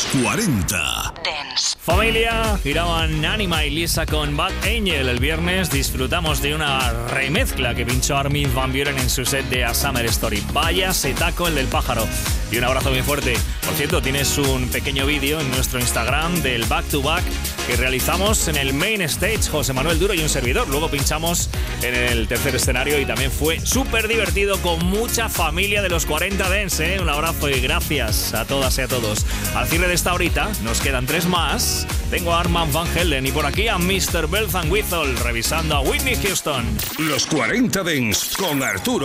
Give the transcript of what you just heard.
40 Dance. Familia, giraban Anima y Lisa con Bad Angel. El viernes disfrutamos de una remezcla que pinchó Armin van Buuren en su set de A Summer Story. Vaya setaco el del pájaro. Y un abrazo muy fuerte. Por cierto, tienes un pequeño vídeo en nuestro Instagram del Back to Back que realizamos en el Main Stage, José Manuel Duro y un servidor. Luego pinchamos en el tercer escenario y también fue súper divertido con mucha familia de los 40 Dance, ¿eh? Un abrazo y gracias a todas y a todos. Al cierre de esta horita nos quedan 3 más. Tengo a Armand Van Helden y por aquí a Mr. Bells and Whistle revisando a Whitney Houston. Los 40 Dance con Arturo